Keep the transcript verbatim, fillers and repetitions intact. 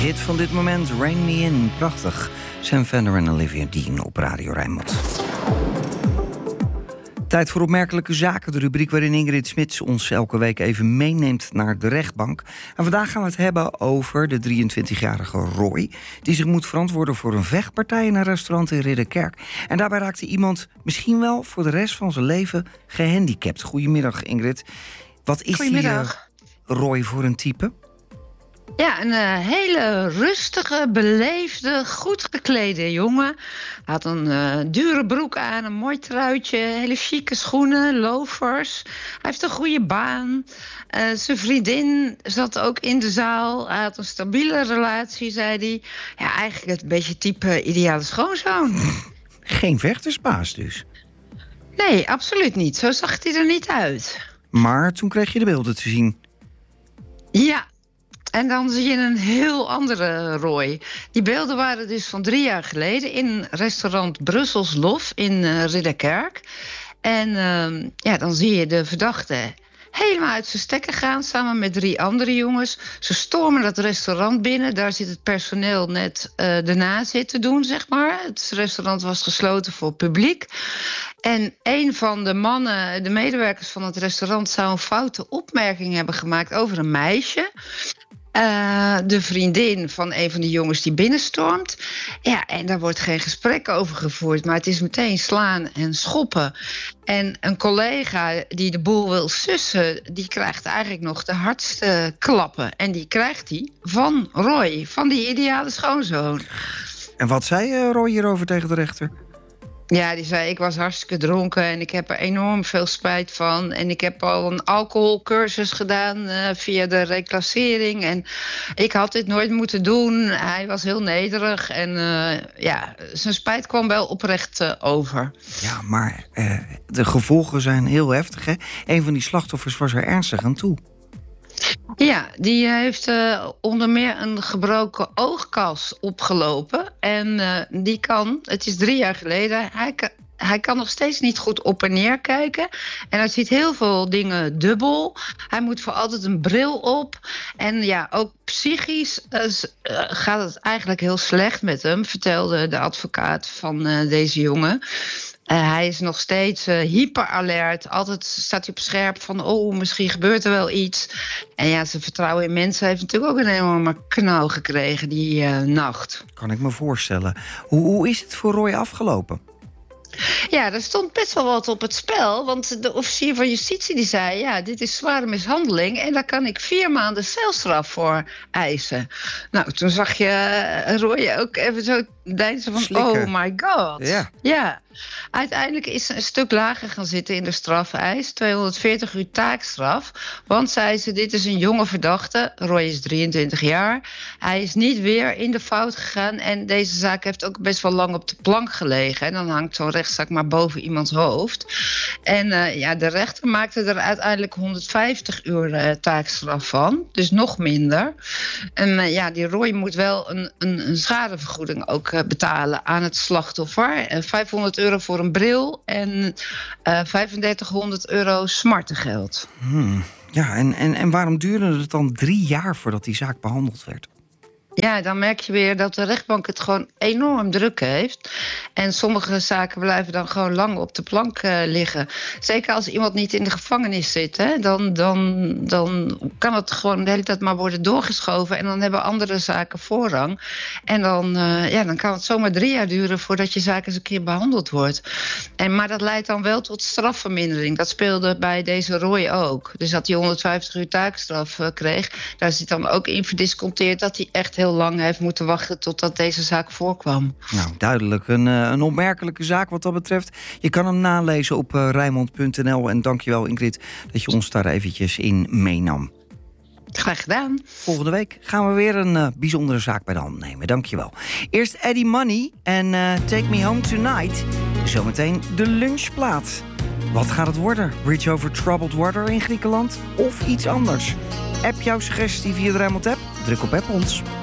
hit van dit moment, Rain Me In. Prachtig. Sam Fender en Olivia Dean op Radio Rijnmond. Tijd voor opmerkelijke zaken, de rubriek waarin Ingrid Smits ons elke week even meeneemt naar de rechtbank. En vandaag gaan we het hebben over de drieëntwintigjarige Roy, die zich moet verantwoorden voor een vechtpartij in een restaurant in Ridderkerk. En daarbij raakte iemand misschien wel voor de rest van zijn leven gehandicapt. Goedemiddag, Ingrid. Wat is die uh, Roy voor een type? Ja, een uh, hele rustige, beleefde, goed geklede jongen. Hij had een uh, dure broek aan, een mooi truitje, hele chique schoenen, loafers. Hij heeft een goede baan. Uh, zijn vriendin zat ook in de zaal. Hij had een stabiele relatie, zei hij. Ja, eigenlijk het beetje type ideale schoonzoon. Geen vechtersbaas dus? Nee, absoluut niet. Zo zag hij er niet uit. Maar toen kreeg je de beelden te zien. Ja. En dan zie je een heel andere Roy. Die beelden waren dus van drie jaar geleden in restaurant Brussels Lof in uh, Ridderkerk. En uh, ja, dan zie je de verdachte helemaal uit zijn stekken gaan, samen met drie andere jongens. Ze stormen dat restaurant binnen. Daar zit het personeel net uh, de nazit te doen, zeg maar. Het restaurant was gesloten voor publiek. En een van de mannen, de medewerkers van het restaurant, zou een foute opmerking hebben gemaakt over een meisje. Uh, de vriendin van een van de jongens die binnenstormt. Ja, en daar wordt geen gesprek over gevoerd, maar het is meteen slaan en schoppen. En een collega die de boel wil sussen, die krijgt eigenlijk nog de hardste klappen. En die krijgt hij van Roy, van die ideale schoonzoon. En wat zei uh, Roy hierover tegen de rechter? Ja, die zei, ik was hartstikke dronken en ik heb er enorm veel spijt van. En ik heb al een alcoholcursus gedaan uh, via de reclassering. En ik had dit nooit moeten doen. Hij was heel nederig en uh, ja, zijn spijt kwam wel oprecht uh, over. Ja, maar uh, de gevolgen zijn heel heftig, hè? Een van die slachtoffers was er ernstig aan toe. Ja, die heeft uh, onder meer een gebroken oogkas opgelopen. En uh, die kan, het is drie jaar geleden, hij kan, hij kan nog steeds niet goed op en neer kijken. En hij ziet heel veel dingen dubbel. Hij moet voor altijd een bril op. En ja, ook psychisch uh, gaat het eigenlijk heel slecht met hem, vertelde de advocaat van uh, deze jongen. Uh, hij is nog steeds uh, hyperalert. Altijd staat hij op scherp van, oh, misschien gebeurt er wel iets. En ja, zijn vertrouwen in mensen heeft natuurlijk ook een enorme knauw gekregen die uh, nacht. Kan ik me voorstellen. Hoe, hoe is het voor Roy afgelopen? Ja, er stond best wel wat op het spel. Want de officier van justitie die zei, ja, dit is zware mishandeling en daar kan ik vier maanden celstraf voor eisen. Nou, toen zag je Roy ook even zo deinzen van, slikken. Oh my god. Ja. Ja. Uiteindelijk is ze een stuk lager gaan zitten in de strafeis. tweehonderdveertig uur taakstraf. Want, zei ze, dit is een jonge verdachte. Roy is drieëntwintig jaar. Hij is niet weer in de fout gegaan. En deze zaak heeft ook best wel lang op de plank gelegen. En dan hangt zo'n rechtszaak maar boven iemands hoofd. En uh, ja, de rechter maakte er uiteindelijk honderdvijftig uur uh, taakstraf van. Dus nog minder. En uh, ja, die Roy moet wel een, een, een schadevergoeding ook uh, betalen aan het slachtoffer. Uh, vijfhonderd euro voor een bril en uh, vijfendertighonderd euro smartengeld. Hmm. Ja, en, en, en waarom duurde het dan drie jaar voordat die zaak behandeld werd? Ja, dan merk je weer dat de rechtbank het gewoon enorm druk heeft. En sommige zaken blijven dan gewoon lang op de plank uh, liggen. Zeker als iemand niet in de gevangenis zit, hè, dan, dan, dan kan het gewoon de hele tijd maar worden doorgeschoven. En dan hebben andere zaken voorrang. En dan, uh, ja, dan kan het zomaar drie jaar duren voordat je zaak eens een keer behandeld wordt. En, maar dat leidt dan wel tot strafvermindering. Dat speelde bij deze Roy ook. Dus dat hij honderdvijftig uur taakstraf uh, kreeg, daar zit dan ook in verdisconteerd dat hij echt heel heel lang heeft moeten wachten totdat deze zaak voorkwam. Nou, duidelijk. Een, uh, een opmerkelijke zaak wat dat betreft. Je kan hem nalezen op uh, Rijnmond punt n l. En dankjewel, Ingrid, dat je ons daar eventjes in meenam. Graag gedaan. Volgende week gaan we weer een uh, bijzondere zaak bij de hand nemen. Dankjewel. Eerst Eddie Money en uh, Take Me Home Tonight. Zometeen de lunchplaat. Wat gaat het worden? Bridge over Troubled Water in Griekenland? Of iets anders? App jouw suggestie via de Rijnmond app. Druk op app ons.